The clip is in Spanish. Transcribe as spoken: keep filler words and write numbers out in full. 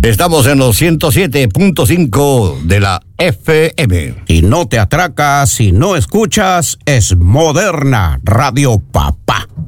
Estamos en los ciento siete punto cinco de la F M. Y no te atracas si no escuchas Es Moderna Radio Papá.